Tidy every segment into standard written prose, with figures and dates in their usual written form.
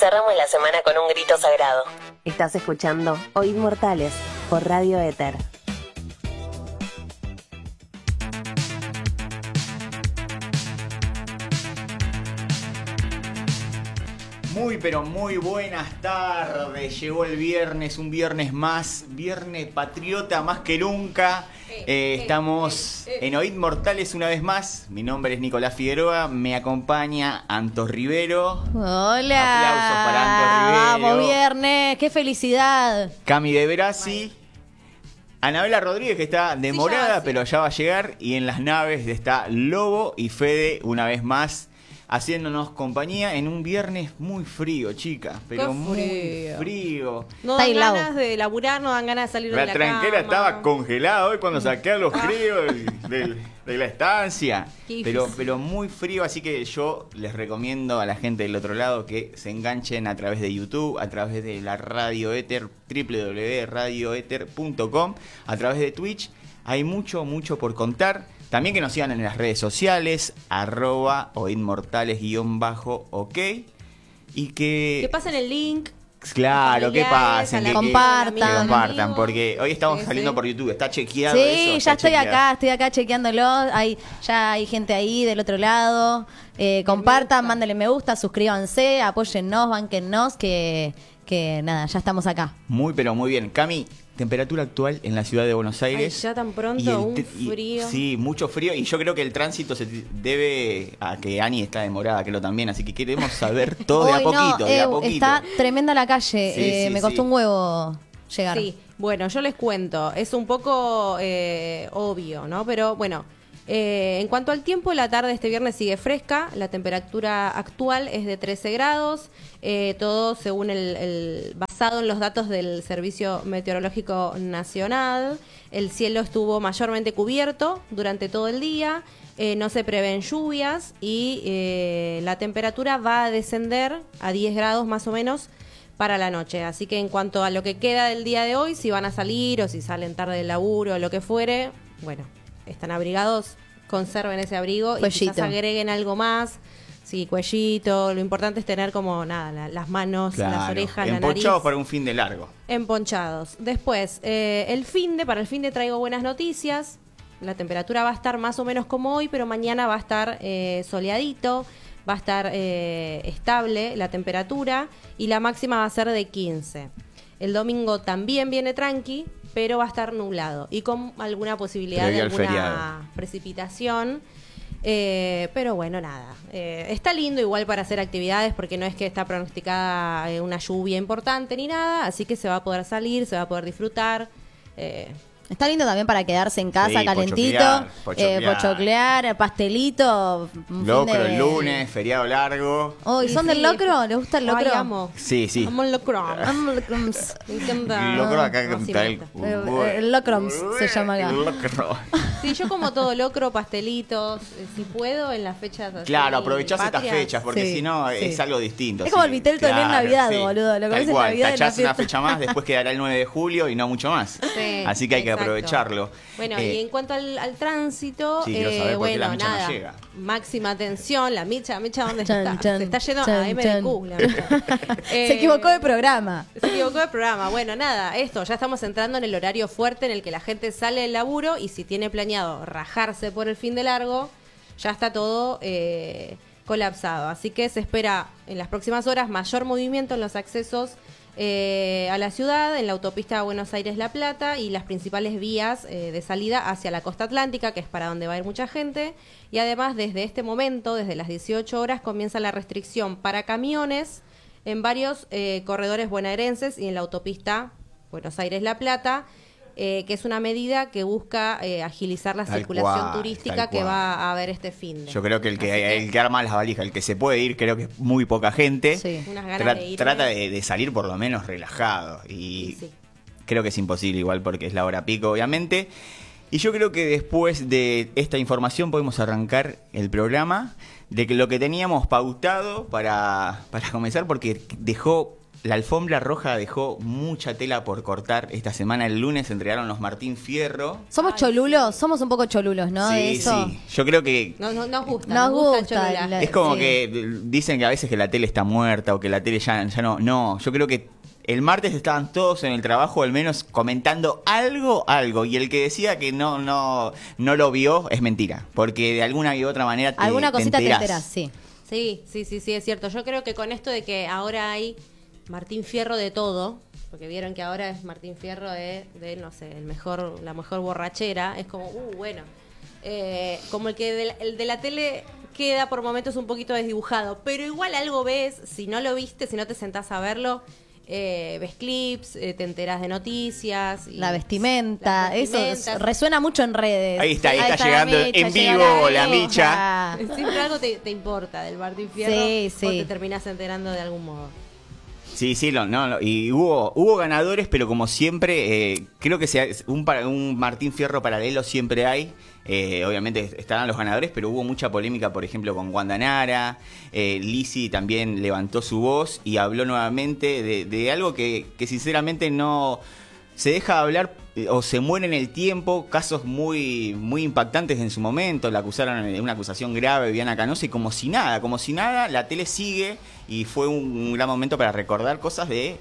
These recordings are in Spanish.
Cerramos la semana con un grito sagrado. Estás escuchando Oíd Mortales por Radio Éter. Muy pero muy buenas tardes, llegó el viernes, un viernes más, viernes patriota más que nunca. Estamos en Oíd Mortales una vez más, mi nombre es Nicolás Figueroa, me acompaña Antos Rivero. Hola. Aplausos para Antos Rivero. Vamos viernes, qué felicidad. Cami de Brasi. Anabela Rodríguez, que está demorada, pero ya va a llegar. Y en las naves está Lobo y Fede una vez más, haciéndonos compañía en un viernes muy frío, chicas, pero muy frío. No dan ganas de laburar, no dan ganas de salir de la cama. La tranquera estaba congelada hoy cuando saqué a los críos de la estancia. Pero muy frío, así que yo les recomiendo a la gente del otro lado que se enganchen a través de YouTube, a través de la Radio Éter, www.radioeter.com, a través de Twitch. Hay mucho por contar. También que nos sigan en las redes sociales, @oidmortales_ok. Y que pasen el link. Claro, que pasen, que compartan, porque hoy estamos saliendo por YouTube, está chequeado. Sí, eso, ya estoy chequeado. acá chequeándolo. Ya hay gente ahí del otro lado. Compartan, mándenle me gusta, suscríbanse, apóyennos, bánquennos, que nada, ya estamos acá. Muy, pero muy bien. Cami, temperatura actual en la ciudad de Buenos Aires. Ay, ya tan pronto, un frío. Sí, mucho frío. Y yo creo que el tránsito se debe a que Ani está demorada, que lo también. Así que queremos saber todo de a poquito, de a poquito. Está tremenda la calle. Sí, me costó un huevo llegar. Sí, bueno, yo les cuento. Es un poco obvio, ¿no? Pero bueno, en cuanto al tiempo, la tarde este viernes sigue fresca. La temperatura actual es de 13 grados. Todo según basado en los datos del Servicio Meteorológico Nacional. El cielo estuvo mayormente cubierto durante todo el día. No se prevén lluvias y la temperatura va a descender a 10 grados más o menos para la noche. Así que en cuanto a lo que queda del día de hoy, si van a salir o si salen tarde del laburo o lo que fuere, bueno, están abrigados, conserven ese abrigo Cuellito. y quizás agreguen algo más. Sí, cuellito. Lo importante es tener como nada, las manos, Claro, las orejas, la nariz. emponchados para un fin de largo. Emponchados. Después, para el fin de traigo buenas noticias. La temperatura va a estar más o menos como hoy, pero mañana va a estar soleadito, va a estar estable la temperatura y la máxima va a ser de 15. El domingo también viene tranqui, pero va a estar nublado y con alguna posibilidad de alguna precipitación. Pero bueno, nada. Está lindo igual para hacer actividades porque no es que está pronosticada una lluvia importante ni nada, así que se va a poder salir, se va a poder disfrutar. Está lindo también para quedarse en casa, Sí, calentito, pochoclear, pastelito. Locro el lunes, feriado largo. Oh, ¿y son del locro? ¿Les gusta el locro? Ay, amo. Sí. Amo el locro. Amo el locroms. Me encanta. Locro acá No, sí, está me el... gusta. El locroms se llama acá. Locro. Sí, yo como todo locro, pastelitos, si puedo, en las fechas así, Claro, aprovechás estas patrias. fechas porque Sí, si no sí. es algo distinto. Es como el vitel toné en Navidad, boludo, lo Tal comes en cual, Navidad, en la tachás una fiesta. fecha más, después quedará el 9 de julio y no mucho más. Sí, Así que hay que exacto. aprovecharlo. Bueno, y en cuanto al tránsito, Sí, quiero saber por qué la bueno, micha no nada, llega. máxima atención, la micha ¿dónde Chan, está? chan, Se está yendo chan, a MDQ, chan. la micha. Se equivocó de programa. Se equivocó de programa. Bueno, nada, ya estamos entrando en el horario fuerte en el que la gente sale del laburo y si tiene planeado rajarse por el fin de largo, ya está todo colapsado. Así que se espera en las próximas horas mayor movimiento en los accesos a la ciudad, en la autopista Buenos Aires-La Plata y las principales vías de salida hacia la costa atlántica, que es para donde va a ir mucha gente. Y además, desde este momento, desde las 18 horas, comienza la restricción para camiones en varios corredores bonaerenses y en la autopista Buenos Aires-La Plata, que es una medida que busca agilizar la Tal circulación cual, turística tal que cual. va a haber este fin de. Yo creo que el que arma las valijas, el que se puede ir, creo que es muy poca gente. Sí. Unas ganas de irme. Trata de salir por lo menos relajado. Y Sí. creo que es imposible igual porque es la hora pico, obviamente. Y yo creo que después de esta información podemos arrancar el programa de que lo que teníamos pautado para comenzar, porque dejó la alfombra roja dejó mucha tela por cortar esta semana. El lunes entregaron los Martín Fierro. Somos cholulos, somos un poco cholulos, ¿no? De Sí, eso. sí. Yo creo que Nos gusta. Nos gusta el chocolate. es como sí. que dicen que a veces que la tele está muerta o que la tele ya no. No, yo creo que el martes estaban todos en el trabajo, al menos comentando algo. Y el que decía que no lo vio es mentira. Porque de alguna u otra manera Alguna cosita te enterás. enterás, sí. Sí, es cierto. Yo creo que con esto de que ahora hay Martín Fierro de todo, porque vieron que ahora es Martín Fierro de no sé, la mejor borrachera, es como, bueno, como el que el de la tele queda por momentos un poquito desdibujado, pero igual algo ves, si no lo viste, si no te sentás a verlo, ves clips, te enterás de noticias. La vestimenta, eso resuena mucho en redes. Ahí está la llegando Micha, en llega vivo la Micha. Siempre algo te importa del Martín Fierro, Sí, sí. o te terminás enterando de algún modo. Sí, y hubo ganadores, pero como siempre, creo que un Martín Fierro paralelo siempre hay. Obviamente estarán los ganadores, pero hubo mucha polémica, por ejemplo, con Wanda Nara. Lizzy también levantó su voz y habló nuevamente de algo que sinceramente no se deja hablar o se muere en el tiempo. Casos muy, muy impactantes en su momento. La acusaron de una acusación grave, Viviana Canosa, y como si nada, la tele sigue y fue un gran momento para recordar cosas de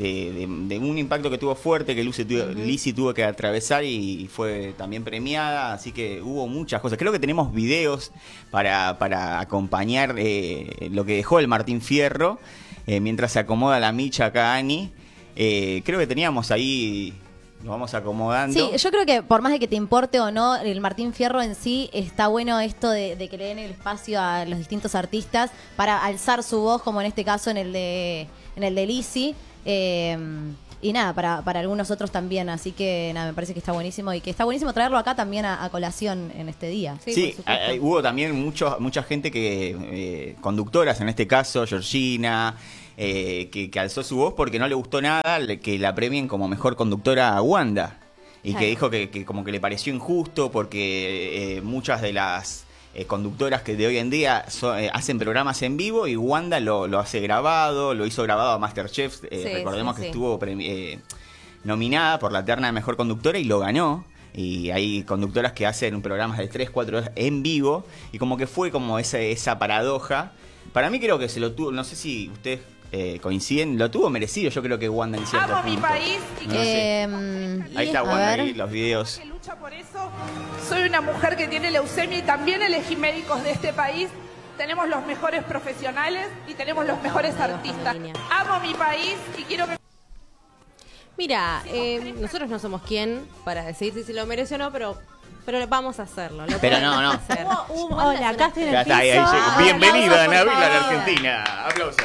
un impacto que tuvo fuerte, que Lizzy tuvo que atravesar y fue también premiada, así que hubo muchas cosas. Creo que tenemos videos para acompañar lo que dejó el Martín Fierro, mientras se acomoda la Micha acá, Ani. Creo que teníamos ahí, nos vamos acomodando. Sí, yo creo que por más de que te importe o no, el Martín Fierro en sí, está bueno esto de que le den el espacio a los distintos artistas para alzar su voz, como en este caso en el de Lizzy. Y nada, para algunos otros también, así que nada, me parece que está buenísimo y que está buenísimo traerlo acá también a colación en este día. Sí, hubo también mucha gente que, conductoras en este caso, Georgina, que alzó su voz porque no le gustó nada que la premien como mejor conductora a Wanda y que dijo que como que le pareció injusto porque muchas de las conductoras que de hoy en día hacen programas en vivo y Wanda lo hace grabado, lo hizo grabado a MasterChef, recordemos que estuvo nominada por la terna de mejor conductora y lo ganó. Y hay conductoras que hacen programas de 3-4 horas en vivo y como que fue como esa paradoja. Para mí creo que se lo tuvo, no sé si ustedes coinciden, lo tuvo merecido, yo creo que Wanda en cierto Amo punto. mi país y No sé. Ahí está a Wanda, ver. ahí los videos. que lucha por eso. Soy una mujer que tiene leucemia y también elegí médicos de este país. Tenemos los mejores profesionales y tenemos los mejores artistas. Amo mi país y quiero que... Mira, nosotros no somos quien para decir si se lo merece o no, pero vamos a hacerlo. Pero no. Hacer. Hola, acá estoy en el Ya está, ahí piso. llegó. Bienvenida, aplausos, por Nabila, a la favor. Argentina. Aplausos.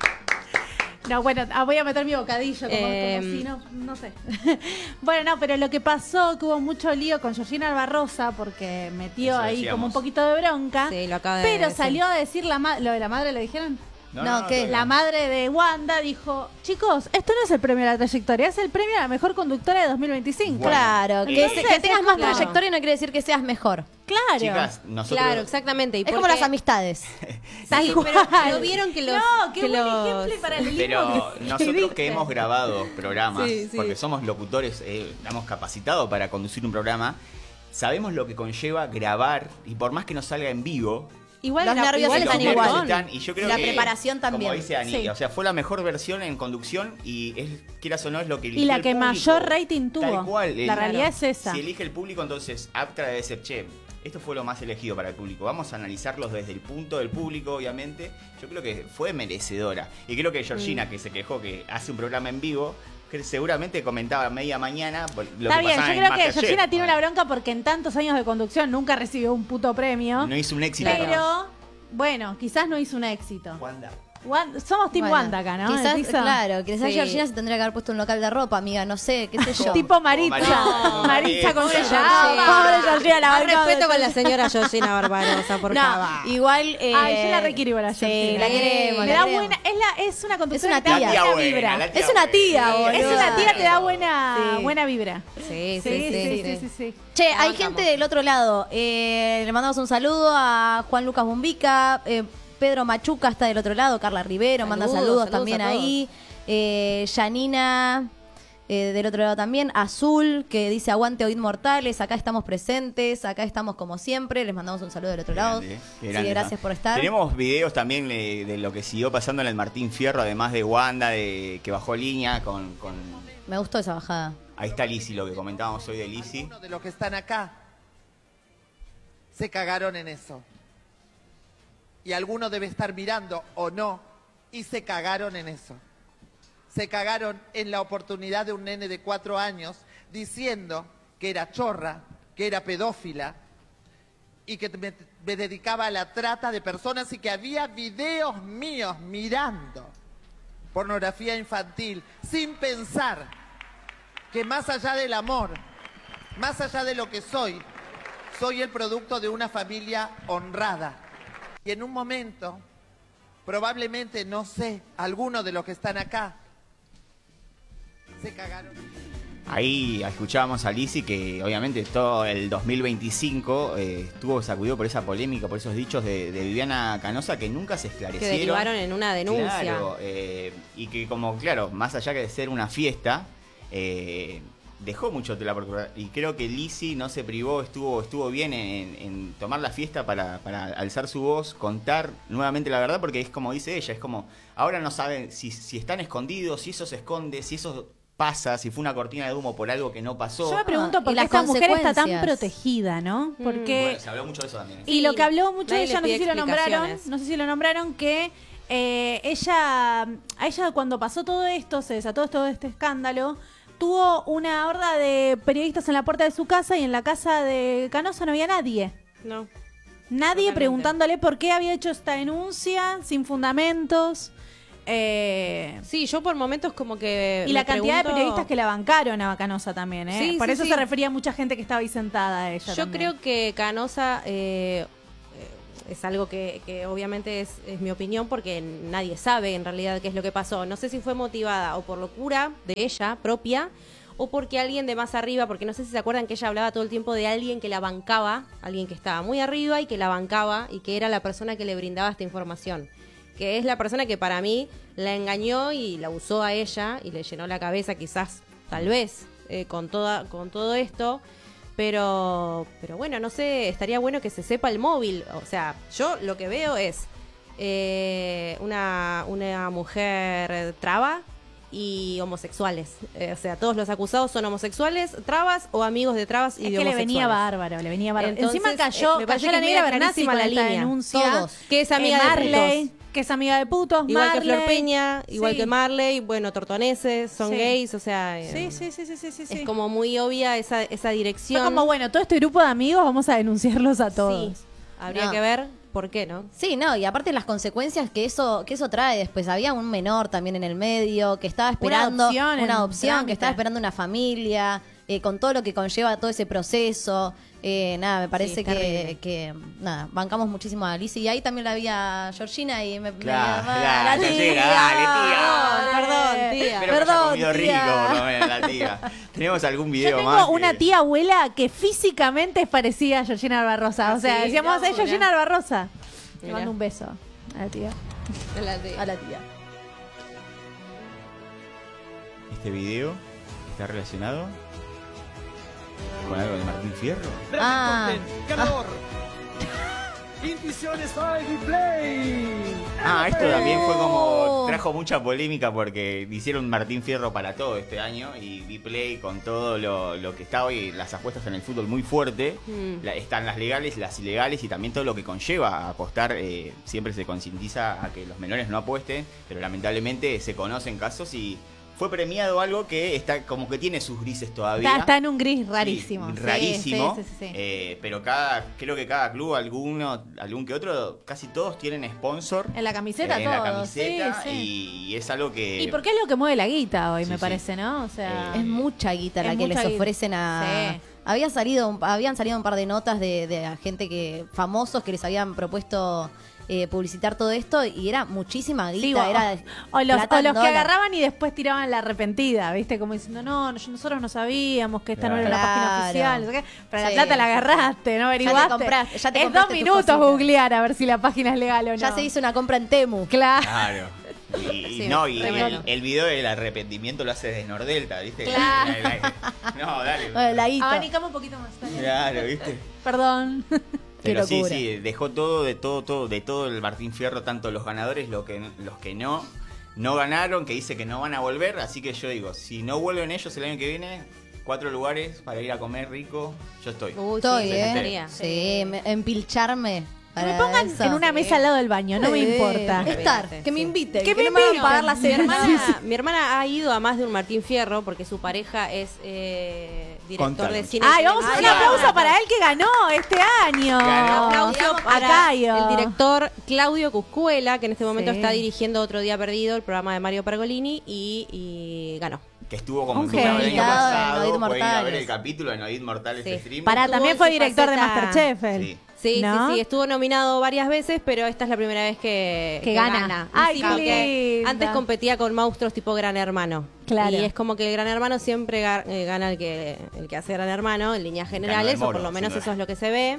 No, bueno, voy a meter mi bocadillo como si no sé. Bueno, no, pero lo que pasó, que hubo mucho lío con Georgina Barbarosa porque metió Eso ahí decíamos. como un poquito de bronca. Sí, lo acaba de Pero decir. salió a decir lo de la madre, ¿lo dijeron? No, ¿qué? La madre de Wanda dijo, chicos, esto no es el premio a la trayectoria, es el premio a la mejor conductora de 2025. Bueno. Claro, que, Entonces, que tengas más claro. trayectoria no quiere decir que seas mejor. Claro. Chicas, nosotros... Claro, exactamente. Y Es como porque- las amistades. Tal Sí, cual. pero ¿no vieron que los... No, qué que buen los- ejemplo y paralelismo Pero que nosotros diste. que hemos grabado programas, Sí, sí. porque somos locutores, estamos capacitados para conducir un programa, sabemos lo que conlleva grabar y por más que nos salga en vivo, Igual Los nervios igual están es un los nervios igual. montón. están, y yo creo La que, preparación también. Como dice Ani, Sí. o sea, fue la mejor versión en conducción y quieras o no es lo que Y la eligió que el público. mayor rating tuvo. Tal cual. La realidad es esa. Si elige el público, entonces apta debe ser, che, esto fue lo más elegido para el público. Vamos a analizarlos desde el punto del público, obviamente. Yo creo que fue merecedora. Y creo que Georgina, que se quejó que hace un programa en vivo, que seguramente comentaba a media mañana lo Está que bien, yo pasaba en creo que MasterChef. Georgina tiene una bronca porque en tantos años de conducción nunca recibió un puto premio. No hizo un éxito. Pero, bueno, quizás no hizo un éxito. Wanda. Somos Team Bueno, Wanda acá, ¿no? Quizás, ¿El piso? claro, quizás Sí. Georgina se tendría que haber puesto un local de ropa, amiga, no sé, qué sé yo. Tipo Maritza. No, Maritza con Maritza. sellado. Pobre Georgina, la Más banco respeto de- con la señora Georgina Barbarosa, por No, favor. igual. Ay, yo la requiero igual a Sí, Georgina. la queremos. Me la da queremos. buena, es una conductora Es una que te da tía. buena La tía vibra. buena, la tía Es una tía, buena. boludo. Es una tía que te da buena, Sí. buena vibra. Sí, Sí. Che, hay bancamos. gente del otro lado. Le mandamos un saludo a Juan Lucas Bombica. Pedro Machuca está del otro lado. Carla Rivero manda Saludos, saludos saludos también a todos. ahí. Janina, del otro lado también. Azul, que dice aguante Oíd Mortales. Acá estamos presentes, acá estamos como siempre. Les mandamos un saludo del otro lado. Qué Sí, grande, gracias por estar. Tenemos videos también de lo que siguió pasando en el Martín Fierro, además de Wanda, que bajó línea con... Me gustó esa bajada. Ahí está Lizzy, lo que comentábamos hoy de Lizzy. Algunos de los que están acá se cagaron en eso. Y alguno debe estar mirando o no y se cagaron en eso. Se cagaron en la oportunidad de un nene de 4 años diciendo que era chorra, que era pedófila y que me dedicaba a la trata de personas y que había videos míos mirando pornografía infantil sin pensar que más allá del amor, más allá de lo que soy el producto de una familia honrada. Y en un momento, probablemente, no sé, algunos de los que están acá se cagaron. Ahí escuchábamos a Lizzy que obviamente todo el 2025 estuvo sacudido por esa polémica, por esos dichos de Viviana Canosa que nunca se esclarecieron. Que derivaron en una denuncia. Claro, y que como, claro, más allá que de ser una fiesta, dejó mucho tela por cortar. Y creo que Lizzy no se privó, estuvo bien en tomar la fiesta para alzar su voz, contar nuevamente la verdad, porque es como dice ella, es como, ahora no saben si están escondidos, si eso se esconde, si eso pasa, si fue una cortina de humo por algo que no pasó. Yo me pregunto por y qué las esta mujer está tan consecuencias. protegida, ¿no? Porque Bueno, se habló mucho de eso también. y lo que habló mucho de nadie ella, le pide no sé si lo nombraron, que a ella cuando pasó todo esto, se desató todo este escándalo, tuvo una horda de periodistas en la puerta de su casa y en la casa de Canosa no había nadie. No. Nadie Totalmente. Preguntándole por qué había hecho esta denuncia sin fundamentos. Sí, yo por momentos como que... Y me la cantidad de pregunto- periodistas que la bancaron a Canosa también, ¿eh? Sí, Por sí, eso sí. se refería a mucha gente que estaba ahí sentada a ella. Yo también. creo que Canosa es algo que obviamente es mi opinión porque nadie sabe en realidad qué es lo que pasó. No sé si fue motivada o por locura de ella propia o porque alguien de más arriba, porque no sé si se acuerdan que ella hablaba todo el tiempo de alguien que la bancaba, alguien que estaba muy arriba y que la bancaba y que era la persona que le brindaba esta información. Que es la persona que para mí la engañó y la usó a ella y le llenó la cabeza quizás, tal vez, con todo esto. Pero bueno, no sé, estaría bueno que se sepa el móvil. O sea, yo lo que veo es una mujer traba y homosexuales. O sea, todos los acusados son homosexuales, trabas o amigos de trabas y Es de que le homosexuales. venía bárbaro, le venía bárbaro. Entonces, Encima cayó, me parece cayó la que negra es Bernasi clarísima con la esta línea. denuncia. Todos. Que es amiga de Marley, putos. que es amiga de putos. Igual que Marley. Flor Peña, igual Sí. que Marley, bueno, tortoneses, son Sí. gays, o sea, Sí. es como muy obvia esa Fue dirección. como, bueno, todo este grupo de amigos vamos a denunciarlos a todos. Sí, habría No. que ver por qué, ¿no? Sí, no, y aparte las consecuencias que eso trae después. Había un menor también en el medio que estaba esperando adopción en una adopción, trámite. que estaba esperando una familia, con todo lo que conlleva todo ese proceso. Nada, me parece es terrible. que nada, bancamos muchísimo a Lizzy. Y ahí también la vi a Georgina y me Claro, la claro, tía. Georgina, dale, tía. Perdón, tía. Espero que haya Perdón, comido tía. rico, por lo menos, la tía. ¿Tenemos algún Yo video tengo más? una tía abuela que físicamente es parecida a Georgina Barbarosa. O sea, Sí, decíamos, no, es Georgina Barbarosa. Le Mirá. mando un beso a la tía. A la tía. ¿Este video está relacionado con algo de Martín Fierro? ganador. Intuiciones Five Play. Esto también fue como... Trajo mucha polémica porque hicieron Martín Fierro para todo este año y Vplay con todo lo que está hoy, las apuestas en el fútbol muy fuerte. Están las legales, las ilegales y también todo lo que conlleva a apostar. Siempre se concientiza a que los menores no apuesten, pero lamentablemente se conocen casos y fue premiado algo que está como que tiene sus grises todavía. Está en un gris rarísimo. Sí, Sí, rarísimo. sí. Pero creo que cada club, algún que otro, casi todos tienen sponsor. En la camiseta en la todos, camiseta sí, sí. y es algo que... Y porque es lo que mueve la guita hoy, Sí, me sí. parece, ¿no? O sea, Es mucha guita la Es que mucha les guita. ofrecen a... Sí. Habían salido un par de notas de gente famosos que les habían propuesto publicitar todo esto y era muchísima guita. sí, era o los plata en que dólar. agarraban y después tiraban la arrepentida, ¿viste? Como diciendo, nosotros no sabíamos que esta no era la Claro. página oficial. No sé qué. Pero Sí, la plata la sí, sí. agarraste, ¿no? Averiguaste. compraste, es 2 compraste tus minutos cositas. googlear a ver si la página es legal o no. Ya se hizo una compra en Temu. Claro. Claro. Y Sí, no, y tremendo. el video del arrepentimiento lo hace desde Nordelta, ¿viste? Claro. No, dale. Bueno, laguito. Abanicamos un poquito más. dale. Claro, ¿viste? Perdón. Pero sí, locura. sí, dejó todo, de todo el Martín Fierro, tanto los ganadores, los que no ganaron, que dice que no van a volver, así que yo digo, si no vuelven ellos el año que viene, 4 lugares para ir a comer rico, yo estoy. Uy, Estoy, sí, ¿eh? estaría. Sí, empilcharme. Que me para pongan eso. en una mesa al lado del baño, no me importa. Estar, Sí. que me inviten. Que Que me no me van a inviten. pagar la cena. Mi hermana ha ido a más de un Martín Fierro porque su pareja es director Contanos. de cine. Ay, vamos a hacer un aplauso para él que ganó este año. Ganó. Un aplauso A para Cayo. el director Claudio Cuscuela, que en este momento Sí. está dirigiendo Otro Día Perdido, el programa de Mario Pergolini, y ganó. Que estuvo como Un invitado el año genio. pasado, Noid pueden ir a ver Mortales. el capítulo de Noid Mortales Sí. Stream. Para, Estuvo también en fue su director de faceta- Masterchef. él. Sí. Sí, ¿No? sí, estuvo nominado varias veces, pero esta es la primera vez que gana. Y Ay, sí, qué porque linda. antes competía con monstruos tipo Gran Hermano. Claro. Y es como que el Gran Hermano siempre gana el que hace Gran Hermano, en líneas generales, Moro, o por lo menos sin eso es lo que se ve.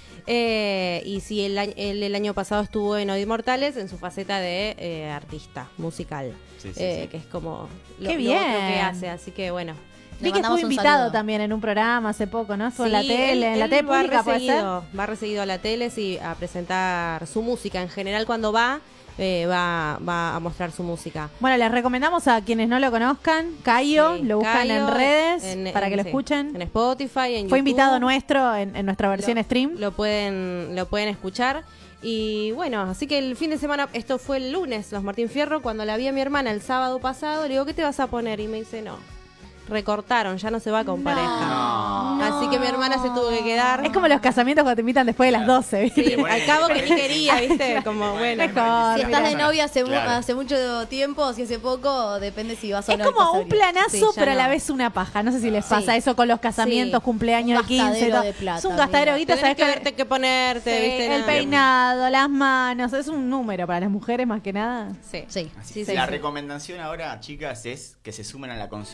Y sí, él el año pasado estuvo en Oid Mortales en su faceta de artista musical, Sí, sí, sí. que es como lo Qué otro bien. que hace. Así que bueno. Vi que estuvo mandamos un invitado saludo. también en un programa hace poco, ¿no? Estuvo en la Sí, tele, en la él tele va pública, ¿puede ser? reseguido, va reseguido a la tele, sí, a presentar su música. En general, cuando va a mostrar su música. Bueno, les recomendamos a quienes no lo conozcan, Cayo, Sí, lo buscan Cayo, en redes para que lo sí, escuchen. en Spotify, en YouTube. Fue invitado nuestro en nuestra versión stream. Lo pueden escuchar. Y bueno, así que el fin de semana, esto fue el lunes, los Martín Fierro, cuando la vi a mi hermana el sábado pasado, le digo, ¿qué te vas a poner? Y me dice, no, recortaron, ya no se va con pareja. Así que mi hermana se tuvo que quedar. Es como los casamientos cuando te invitan después de las 12, ¿viste? Sí, al cabo que ni quería, ¿viste? Como, bueno. Mejor. Si estás de novia Claro. hace mucho tiempo, si hace poco, depende si vas o Es no. al como un casorio. planazo, Sí, ya pero a la no. vez una paja. No sé si les pasa Sí. eso con los casamientos, Sí. cumpleaños Un de 15. gastadero todo. de plata, Es un gastadero, amiga. ¿viste? Tenés ¿Sabés que que verte qué ponerte, Sí, ¿viste? el No. peinado, las manos, es un número para las mujeres más que nada. Sí. Sí. Así Sí, la sí. recomendación ahora, chicas, es que se sumen a la